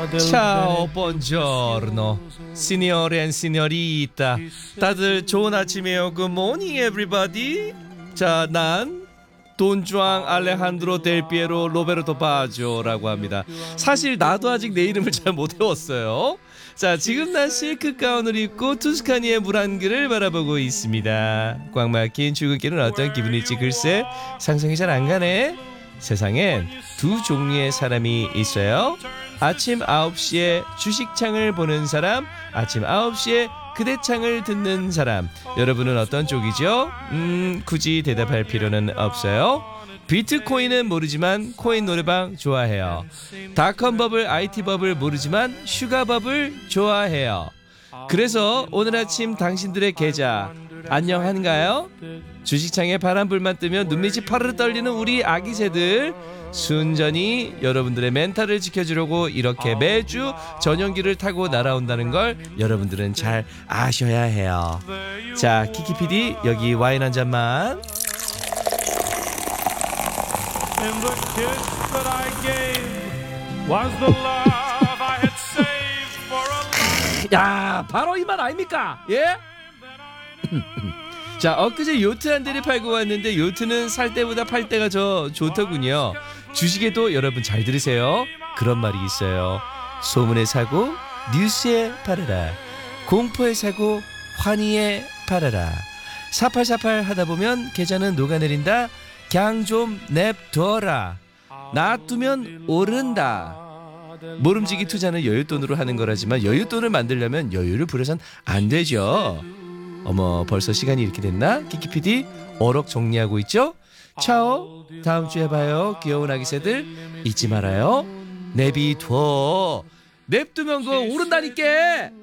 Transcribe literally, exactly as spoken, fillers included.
Ciao, buongiorno, signore and signorita. 다들 좋은 아침이에요. Good morning, everybody. 자, 난 돈주앙 알레한드로 델 피에로 로베르토 바조라고 합니다. 사실 나도 아직 내 이름을 잘 못 외웠어요. 자, 지금 난 실크 가운을 입고 투스카니의 물 한 그릇을 바라보고 있습니다. 꽉 막힌 출근길은 어떤 기분일지 글쎄 상상이 잘 안 가네. 세상엔 두 종류의 사람이 있어요. 아침 아홉 시에 주식창을 보는 사람, 아침 아홉 시에 그대창을 듣는 사람. 여러분은 어떤 쪽이죠? 음, 굳이 대답할 필요는 없어요. 비트코인은 모르지만 코인 노래방 좋아해요. 닷컴 버블, 아이티 버블 모르지만 슈가 버블 좋아해요. 그래서 오늘 아침 당신들의 계좌 안녕한가요? 주식창에 바람불만 뜨면 눈밑이 파르르 떨리는 우리 아기 새들, 순전히 여러분들의 멘탈을 지켜주려고 이렇게 매주 전용기를 타고 날아온다는 걸 여러분들은 잘 아셔야 해요. 자, 키키피디 여기 와인 한 잔만. 야, 바로 이 말 아닙니까? 예? 자, 엊그제 요트 한 대를 팔고 왔는데 요트는 살 때보다 팔 때가 더 좋더군요. 주식에도 여러분 잘 들으세요. 그런 말이 있어요. 소문에 사고 뉴스에 팔아라. 공포에 사고 환희에 팔아라. 사팔사팔 하다 보면 계좌는 녹아내린다. 그냥 좀 냅둬라. 놔두면 오른다. 모름지기 투자는 여윳돈으로 하는 거라지만 여윳돈을 만들려면 여유를 부려선 안 되죠. 어머, 벌써 시간이 이렇게 됐나? 키키피디 어록 정리하고 있죠? 차오, 다음 주에 봐요. 귀여운 아기 새들 잊지 말아요. 내비둬. 냅두면 그거 오른다니까.